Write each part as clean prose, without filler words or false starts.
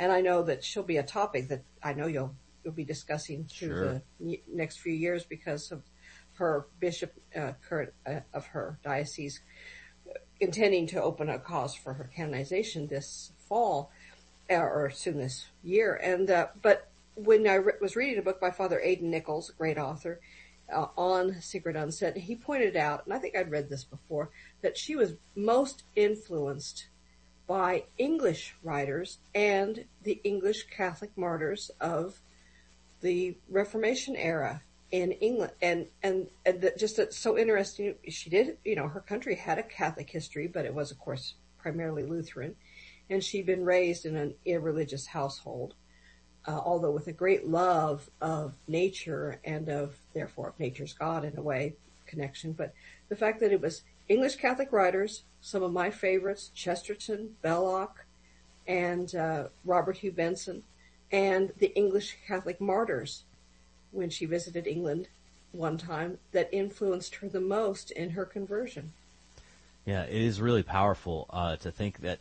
And I know that she'll be a topic that I know you'll be discussing through the next few years because of her bishop, current, of her diocese intending to open a cause for her canonization this fall, or soon this year. And, but when I was reading a book by Father Aidan Nichols, a great author, on Sigrid Undset, he pointed out, and I think I'd read this before, that she was most influenced by English writers and the English Catholic martyrs of the Reformation era in England. And that just that's so interesting. She did, her country had a Catholic history, but it was, of course, primarily Lutheran. And she'd been raised in an irreligious household, although with a great love of nature and therefore, of nature's God in a way, connection. But the fact that it was English Catholic writers, some of my favorites, Chesterton, Belloc, and Robert Hugh Benson, and the English Catholic martyrs when she visited England one time, that influenced her the most in her conversion. Yeah, it is really powerful to think that,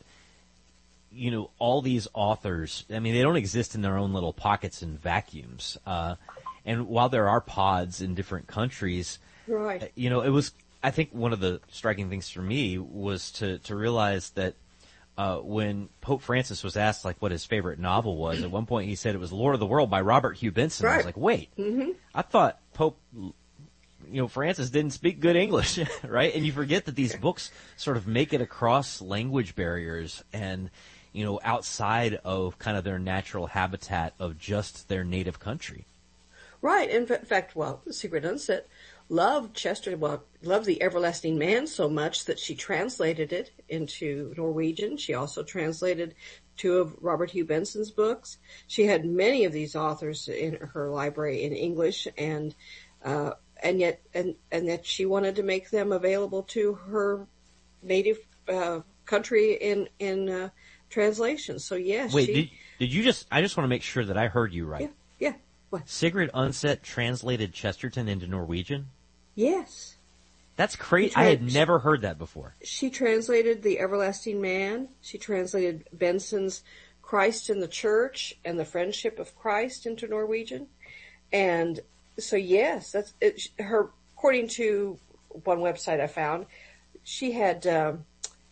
all these authors, I mean, they don't exist in their own little pockets and vacuums. And while there are pods in different countries, right. It was, I think one of the striking things for me was to realize that when Pope Francis was asked what his favorite novel was, at one point he said it was Lord of the World by Robert Hugh Benson. Right. I was like, wait, mm-hmm. I thought Pope, Francis didn't speak good English, right? And you forget that these books sort of make it across language barriers and, outside of kind of their natural habitat of just their native country. Right. In fact, Sigrid Undset loved loved The Everlasting Man so much that she translated it into Norwegian. She also translated 2 of Robert Hugh Benson's books. She had many of these authors in her library in English, and yet she wanted to make them available to her native country in translation. So yes. Wait, did you I just want to make sure that I heard you right. Yeah. What? Sigrid Undset translated Chesterton into Norwegian? Yes. That's crazy. I had never heard that before. She translated The Everlasting Man. She translated Benson's Christ in the Church and the Friendship of Christ into Norwegian. And so, yes, that's it. Her, according to one website I found, she had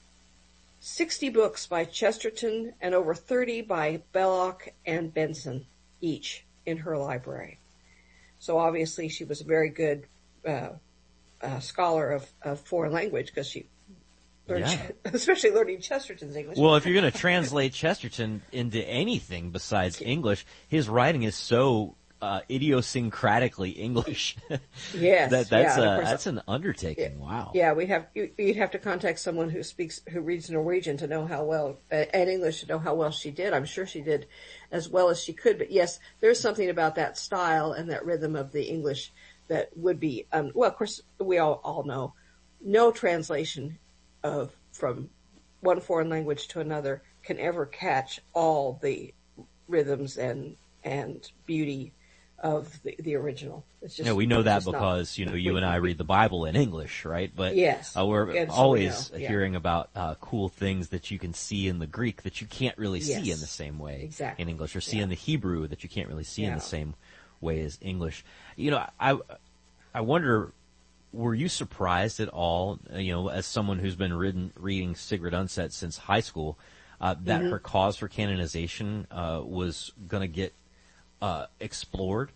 60 books by Chesterton and over 30 by Belloc and Benson each in her library. So obviously she was a very good scholar of foreign language, because she learned, especially learning Chesterton's English. Well, if you're going to translate Chesterton into anything besides English, his writing is so idiosyncratically English. Yes, that's an undertaking. Yeah. Wow. Yeah, you'd have to contact someone who reads Norwegian to know how well, and English to know how well she did. I'm sure she did as well as she could, but yes, there's something about that style and that rhythm of the English that would be, of course, we all know, no translation from one foreign language to another can ever catch all the rhythms and beauty of the original. It's just, we know that because, you and I read the Bible in English, right? But yes, we're always hearing about cool things that you can see in the Greek that you can't really see in the same way in English, or see in the Hebrew that you can't really see in the same way as English. I wonder, were you surprised at all, as someone who's been reading Sigrid Undset since high school, that her cause for canonization was going to get explored?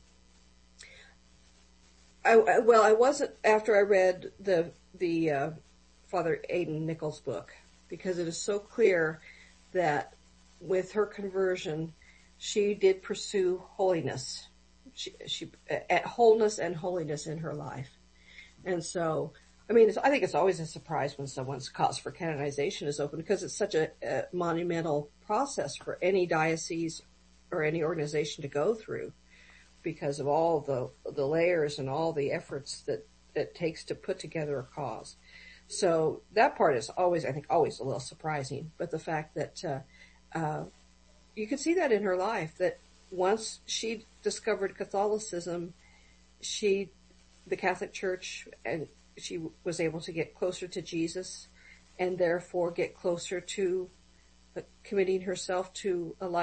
I wasn't after I read the Father Aidan Nichols book, because it is so clear that with her conversion, she did pursue holiness. She wholeness and holiness in her life. And so, I think it's always a surprise when someone's cause for canonization is open, because it's such a monumental process for any diocese or any organization to go through, because of all the layers and all the efforts that it takes to put together a cause. So that part is always a little surprising. But the fact that you could see that in her life, that once she discovered Catholicism, the Catholic Church, and she was able to get closer to Jesus, and therefore get closer to committing herself to a life